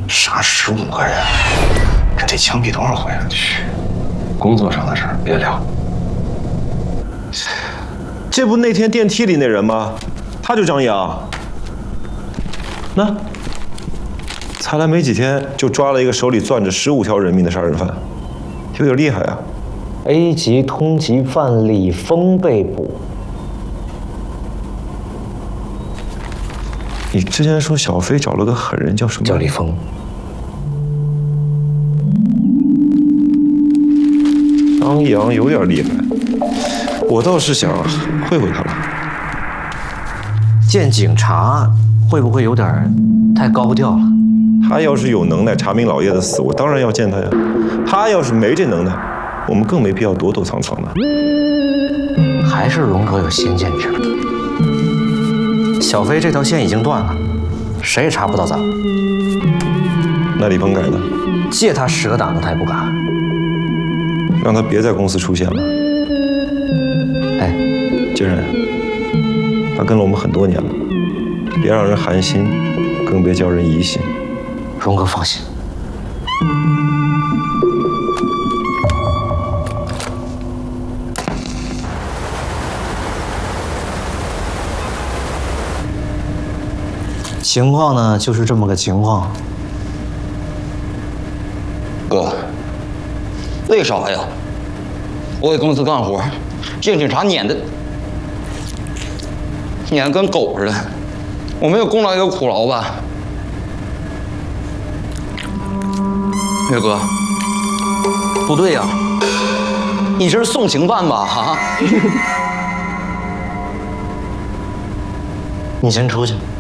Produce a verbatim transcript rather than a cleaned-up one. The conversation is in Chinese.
杀十五个人，跟这枪毙多少回啊？去，工作上的事儿别聊。 这不那天电梯里那人吗？他就张扬。那才来没几天，就抓了一个手里攥着十五条人命的杀人犯，有点厉害啊。 A 级通缉犯李峰被捕。 你之前说小飞找了个狠人，叫什么？ 叫李峰。 张扬有点厉害，我倒是想会会他了。 见警察会不会有点太高调了？ 他要是有能耐查明老叶的死，我当然要见他呀。他要是没这能耐，我们更没必要躲躲藏藏的。 还是荣哥有先见之明。小飞这条线已经断了，谁也查不到咱们。 那李鹏改呢？ 借他十个胆子他也不敢。 让他别在公司出现了。 哎， 金然，他跟了我们很多年了，别让人寒心，更别叫人疑心。 荣哥放心。情况呢，就是这么个情况。 哥，为啥呀？我给公司干活，这警察撵的撵得跟狗似的，我没有功劳也有苦劳吧？岳哥，不对呀，你这是送情犯吧？啊！ 你先出去。